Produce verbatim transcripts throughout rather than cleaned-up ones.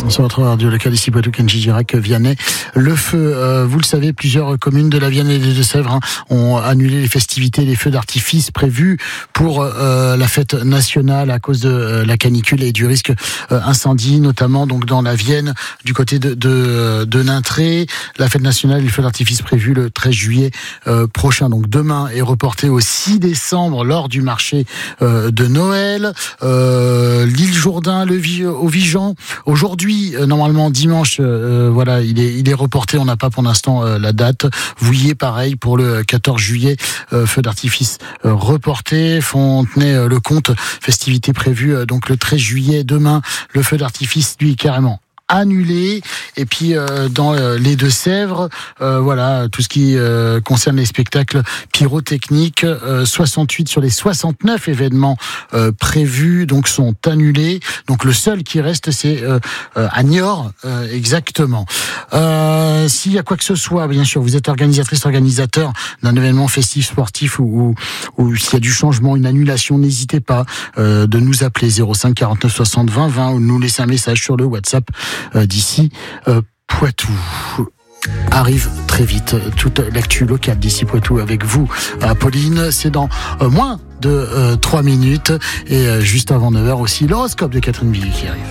Sur votre radio locale ici Poitou, Kenji Girac, Vianney. Le feu, euh, vous le savez, plusieurs communes de la Vienne et des Deux-Sèvres hein, ont annulé les festivités, les feux d'artifice prévus pour euh, la fête nationale à cause de euh, la canicule et du risque euh, incendie, notamment donc dans la Vienne, du côté de, de, de Nintré. La fête nationale et le feu d'artifice prévu le treize juillet euh, prochain. Donc demain est reporté au six décembre lors du marché euh, de Noël. Euh, l'île Jourdain, le au Vigan, aujourd'hui. Normalement dimanche, euh, voilà, il est il est reporté. On n'a pas pour l'instant euh, la date. Vouillé, pareil pour le quatorze juillet, euh, feu d'artifice euh, reporté. Fontenay-le-Comte, festivité prévue euh, donc le treize juillet. Demain, le feu d'artifice lui carrément annulé. Et puis euh, dans euh, les Deux-Sèvres, euh, voilà, tout ce qui euh, concerne les spectacles pyrotechniques, euh, soixante-huit sur les soixante-neuf événements euh, prévus donc sont annulés. Donc le seul qui reste, c'est euh, euh, à Niort, euh, exactement. Euh, s'il y a quoi que ce soit, bien sûr, vous êtes organisatrice, organisateur d'un événement festif, sportif ou, ou, ou s'il y a du changement, une annulation, n'hésitez pas euh, de nous appeler zéro cinq quarante-neuf soixante vingt vingt ou de nous laisser un message sur le WhatsApp Euh, d'ici euh, Poitou. Arrive très vite toute l'actu locale d'ici Poitou avec vous, Apolline. C'est dans euh, moins de euh, trois minutes et euh, juste avant neuf heures aussi l'horoscope de Catherine Villiers qui arrive.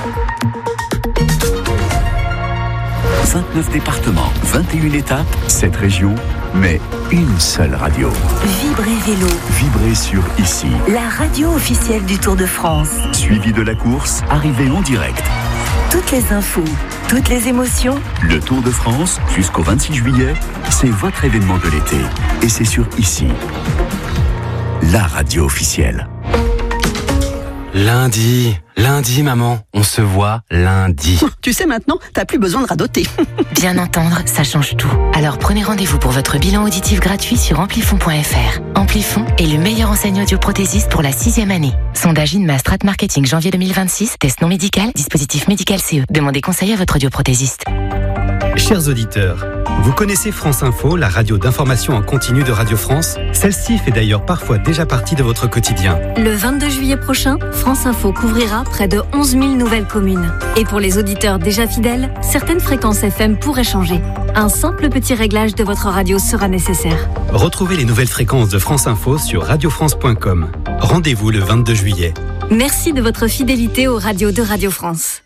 vingt-neuf départements, vingt et une étapes, sept régions, mais une seule radio. Vibrez Vélo. Vibrez sur Ici. La radio officielle du Tour de France. Suivi de la course, arrivée en direct. Toutes les infos, toutes les émotions. Le Tour de France, jusqu'au vingt-six juillet, c'est votre événement de l'été. Et c'est sur Ici. La radio officielle. Lundi, lundi maman, on se voit lundi. Tu sais maintenant, t'as plus besoin de radoter. Bien entendre, ça change tout. Alors prenez rendez-vous pour votre bilan auditif gratuit sur amplifon point f r. Amplifon est le meilleur enseigne audioprothésiste pour la sixième année. Sondage INMA Strat Marketing janvier deux mille vingt-six, test non médical, dispositif médical C E. Demandez conseil à votre audioprothésiste. Chers auditeurs, vous connaissez France Info, la radio d'information en continu de Radio France? Celle-ci fait d'ailleurs parfois déjà partie de votre quotidien. Le vingt-deux juillet prochain, France Info couvrira près de onze mille nouvelles communes. Et pour les auditeurs déjà fidèles, certaines fréquences F M pourraient changer. Un simple petit réglage de votre radio sera nécessaire. Retrouvez les nouvelles fréquences de France Info sur radio france point com. Rendez-vous le vingt-deux juillet. Merci de votre fidélité aux radios de Radio France.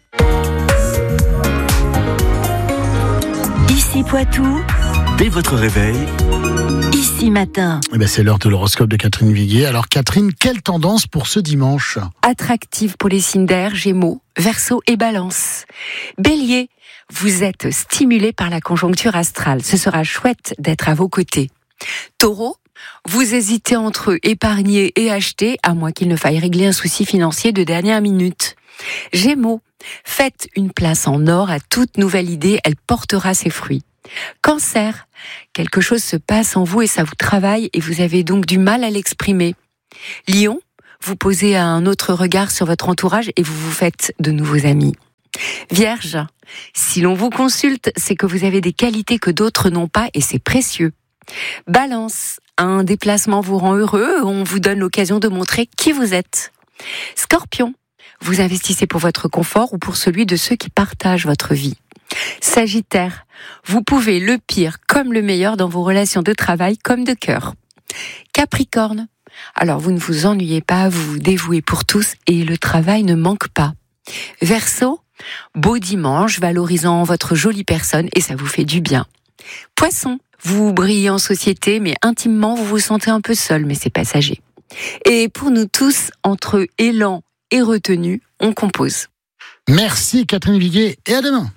Ici Poitou. Dès votre réveil, Ici Matin. Eh ben c'est l'heure de l'horoscope de Catherine Villiers. Alors Catherine, quelle tendance pour ce dimanche? Attractive pour les signes d'air, Gémeaux, Verseau et Balance. Bélier, vous êtes stimulé par la conjoncture astrale. Ce sera chouette d'être à vos côtés. Taureau, vous hésitez entre épargner et acheter, à moins qu'il ne faille régler un souci financier de dernière minute. Gémeaux, faites une place en or à toute nouvelle idée, elle portera ses fruits. Cancer, quelque chose se passe en vous et ça vous travaille et vous avez donc du mal à l'exprimer. Lion, vous posez un autre regard sur votre entourage et vous vous faites de nouveaux amis. Vierge, si l'on vous consulte, c'est que vous avez des qualités que d'autres n'ont pas et c'est précieux. Balance, un déplacement vous rend heureux, on vous donne l'occasion de montrer qui vous êtes. Scorpion, vous investissez pour votre confort ou pour celui de ceux qui partagent votre vie. Sagittaire, vous pouvez le pire comme le meilleur dans vos relations de travail comme de cœur. Capricorne, alors vous ne vous ennuyez pas, vous vous dévouez pour tous et le travail ne manque pas. Verseau, beau dimanche valorisant votre jolie personne et ça vous fait du bien. Poisson, vous brillez en société mais intimement vous vous sentez un peu seul mais c'est passager. Et pour nous tous, entre élan et retenue, on compose. Merci Catherine Villiers et à demain.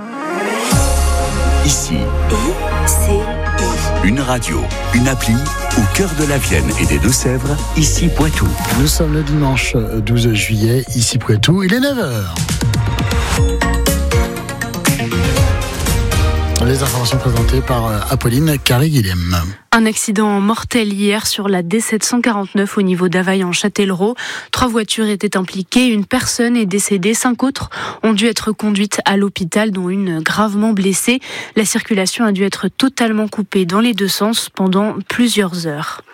Ici. I C I. Une radio, une appli au cœur de la Vienne et des Deux-Sèvres, Ici Poitou. Nous sommes le dimanche douze juillet, Ici Poitou, il est neuf heures. Les informations présentées par Apolline Carré-Guilhem. Un accident mortel hier sur la D sept cent quarante-neuf au niveau d'Availle en Châtellerault. Trois voitures étaient impliquées, une personne est décédée, cinq autres ont dû être conduites à l'hôpital, dont une gravement blessée. La circulation a dû être totalement coupée dans les deux sens pendant plusieurs heures.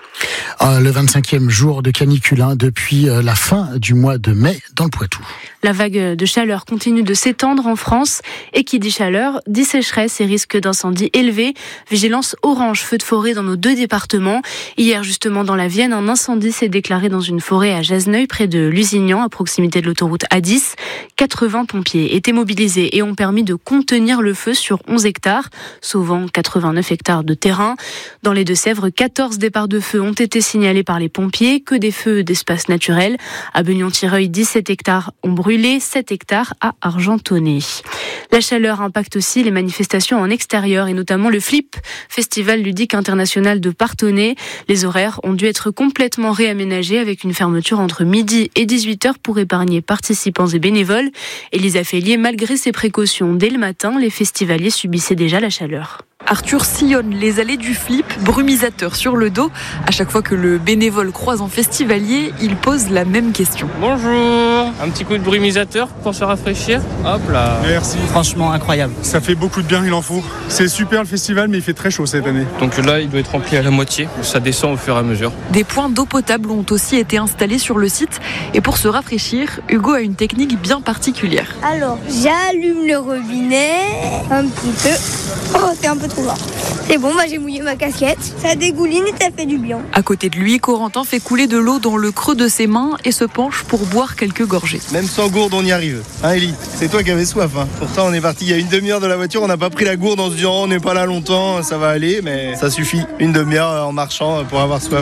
Euh, le vingt-cinquième jour de canicule hein, depuis euh, la fin du mois de mai dans le Poitou. La vague de chaleur continue de s'étendre en France et qui dit chaleur dit sécheresse et risque d'incendie élevé. Vigilance orange, feu de forêt dans nos deux départements. Hier justement dans la Vienne, un incendie s'est déclaré dans une forêt à Jasneuil près de Lusignan à proximité de l'autoroute A dix. quatre-vingts pompiers étaient mobilisés et ont permis de contenir le feu sur onze hectares, sauvant quatre-vingt-neuf hectares de terrain. Dans les Deux-Sèvres, quatorze départs de feu ont été signalés par les pompiers, que des feux d'espace naturel. À Beugnon-Tireuil, dix-sept hectares ont brûlé, sept hectares à Argentonnet. La chaleur impacte aussi les manifestations en extérieur et notamment le FLIP, Festival ludique international de Parthenay. Les horaires ont dû être complètement réaménagés avec une fermeture entre midi et dix-huit heures pour épargner participants et bénévoles. Elisa Félier, malgré ses précautions, dès le matin, les festivaliers subissaient déjà la chaleur. Arthur sillonne les allées du FLIP, brumisateur sur le dos. À chaque fois que le bénévole croise un festivalier, il pose la même question. Bonjour, un petit coup de brumisateur pour se rafraîchir. Hop là. Merci. Franchement incroyable. Ça fait beaucoup de bien, il en faut. C'est super le festival, mais il fait très chaud cette année. Donc là, il doit être rempli à la moitié. Ça descend au fur et à mesure. Des points d'eau potable ont aussi été installés sur le site. Et pour se rafraîchir, Hugo a une technique bien particulière. Alors, j'allume le robinet un petit peu. Oh, c'est un peu trop fort. C'est bon, bah, j'ai mouillé ma casquette. Ça dégouline et ça fait du bien. À côté de lui, Corentin fait couler de l'eau dans le creux de ses mains et se penche pour boire quelques gorgées. Même sans gourde, on y arrive. Hein, Ellie ? C'est toi qui avais soif. Hein. Pourtant, on est parti il y a une demi-heure de la voiture. On n'a pas pris la gourde en se disant oh, on n'est pas là longtemps, ça va aller. Mais ça suffit. Une demi-heure en marchant pour avoir soif.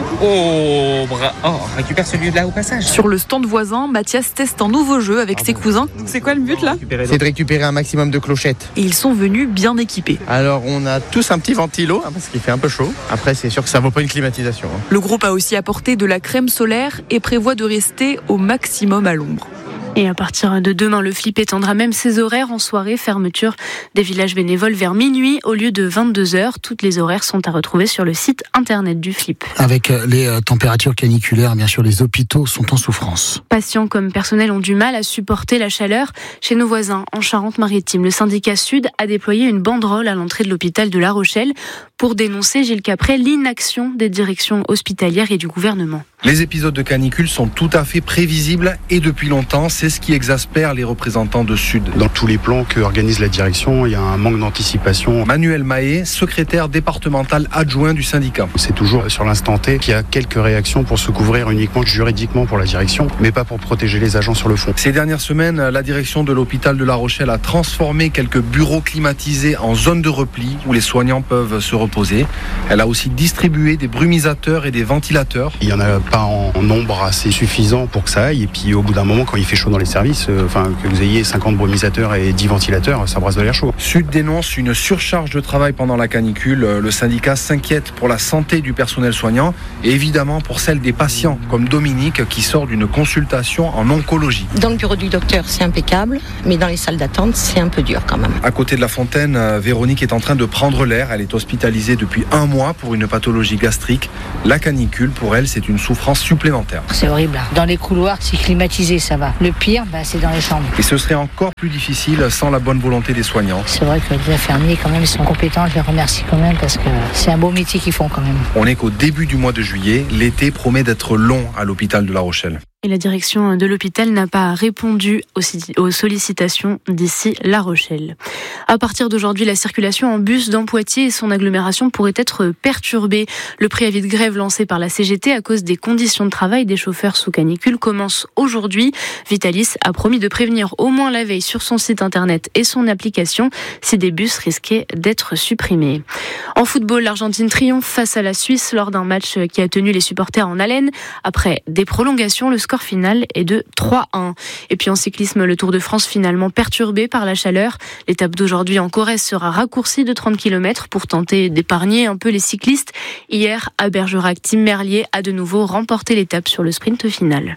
Oh, bra... oh récupère celui-là au passage. Sur le stand voisin, Mathias teste un nouveau jeu avec ses cousins. C'est quoi le but là ? C'est de récupérer un maximum de clochettes. Et ils sont venus bien équipés. Alors, on a tous un petit ventilo hein, parce qu'il fait un peu chaud. Après, c'est sûr que ça vaut pas une climatisation. Hein. Le groupe a aussi apporté de la crème solaire et prévoit de rester au maximum à l'ombre. Et à partir de demain, le FLIP étendra même ses horaires en soirée. Fermeture des villages bénévoles vers minuit au lieu de vingt-deux heures. Toutes les horaires sont à retrouver sur le site internet du FLIP. Avec les températures caniculaires, bien sûr, les hôpitaux sont en souffrance. Patients comme personnel ont du mal à supporter la chaleur. Chez nos voisins, en Charente-Maritime, le syndicat Sud a déployé une banderole à l'entrée de l'hôpital de La Rochelle pour dénoncer, Gilles Capret, l'inaction des directions hospitalières et du gouvernement. Les épisodes de canicule sont tout à fait prévisibles et depuis longtemps, c'est ce qui exaspère les représentants de Sud. Dans tous les plans que organise la direction, il y a un manque d'anticipation. Manuel Mahé, secrétaire départemental adjoint du syndicat. C'est toujours sur l'instant T qu'il y a quelques réactions pour se couvrir uniquement juridiquement pour la direction, mais pas pour protéger les agents sur le fond. Ces dernières semaines, la direction de l'hôpital de La Rochelle a transformé quelques bureaux climatisés en zone de repli où les soignants peuvent se reposer. Elle a aussi distribué des brumisateurs et des ventilateurs. Il n'y en a pas en nombre assez suffisant pour que ça aille. Et puis au bout d'un moment, quand il fait chaud dans les services, euh, enfin que vous ayez cinquante brumisateurs et dix ventilateurs, ça brasse de l'air chaud. Sud dénonce une surcharge de travail pendant la canicule. Le syndicat s'inquiète pour la santé du personnel soignant et évidemment pour celle des patients, comme Dominique qui sort d'une consultation en oncologie. Dans le bureau du docteur, c'est impeccable, mais dans les salles d'attente, c'est un peu dur quand même. À côté de la fontaine, Véronique est en train de prendre l'air. Elle est hospitalisée depuis un mois pour une pathologie gastrique. La canicule, pour elle, c'est une souffrance supplémentaire. C'est horrible. Dans les couloirs, c'est climatisé, ça va. Le pire, bah, c'est dans les chambres. Et ce serait encore plus difficile sans la bonne volonté des soignants. C'est vrai que les infirmiers, quand même, ils sont compétents. Je les remercie quand même parce que c'est un beau métier qu'ils font quand même. On n'est qu'au début du mois de juillet. L'été promet d'être long à l'hôpital de La Rochelle. Et la direction de l'hôpital n'a pas répondu aux sollicitations d'ici La Rochelle. À partir d'aujourd'hui, la circulation en bus dans Poitiers et son agglomération pourrait être perturbée. Le préavis de grève lancé par la C G T à cause des conditions de travail des chauffeurs sous canicule commence aujourd'hui. Vitalis a promis de prévenir au moins la veille sur son site internet et son application si des bus risquaient d'être supprimés. En football, l'Argentine triomphe face à la Suisse lors d'un match qui a tenu les supporters en haleine. Après des prolongations, le score final est de trois à un. Et puis en cyclisme, le Tour de France finalement perturbé par la chaleur. L'étape d'aujourd'hui en Corrèze sera raccourcie de trente kilomètres pour tenter d'épargner un peu les cyclistes. Hier, à Bergerac, Tim Merlier a de nouveau remporté l'étape sur le sprint final.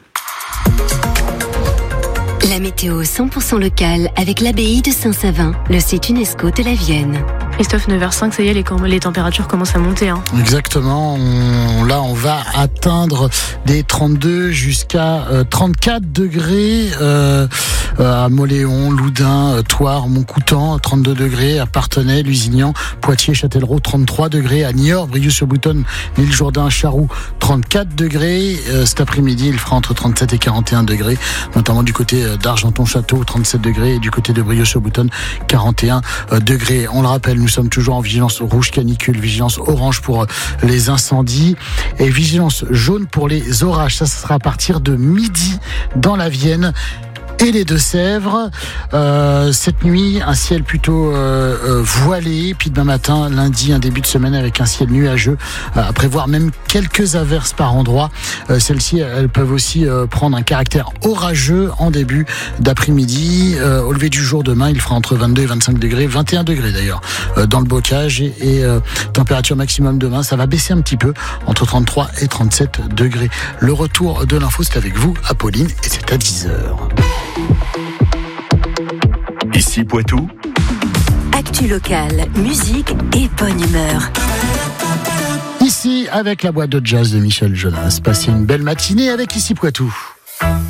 La météo cent pour cent locale avec l'abbaye de Saint-Savin, le site UNESCO de la Vienne. Christophe, neuf heures cinq, ça y est, les, les températures commencent à monter. Hein. Exactement. On, là, on va atteindre des trente-deux jusqu'à euh, trente-quatre degrés. Euh, à Moléon, Loudun, Thouars, Montcoutan, trente-deux degrés, à Parthenay, Lusignan, Poitiers, Châtellerault, trente-trois degrés, à Niort, Brioude-sur-Boutonne, l'Île-Jourdain, Charroux, trente-quatre degrés. Euh, cet après-midi, il fera entre trente-sept et quarante et un degrés, notamment du côté d'Argenton-Château, trente-sept degrés, et du côté de Brioude-sur-Boutonne, quarante et un degrés. On le rappelle, nous sommes toujours en vigilance rouge canicule, vigilance orange pour les incendies et vigilance jaune pour les orages. Ça, ça sera à partir de midi dans la Vienne et les Deux-Sèvres. Euh, cette nuit, un ciel plutôt euh, euh, voilé. Puis demain matin, lundi, un début de semaine avec un ciel nuageux. Euh, à prévoir même quelques averses par endroit. Euh, Celles-ci, elles peuvent aussi euh, prendre un caractère orageux en début d'après-midi. Euh, au lever du jour demain, il fera entre vingt-deux et vingt-cinq degrés, vingt et un degrés d'ailleurs, euh, dans le bocage. Et, et euh, température maximum demain, ça va baisser un petit peu, entre trente-trois et trente-sept degrés. Le retour de l'info, c'est avec vous, Apolline, et c'est à dix heures. Ici Poitou. Actu locale, musique et bonne humeur. Ici, avec la boîte de jazz de Michel Jonas. Passez une belle matinée avec Ici Poitou.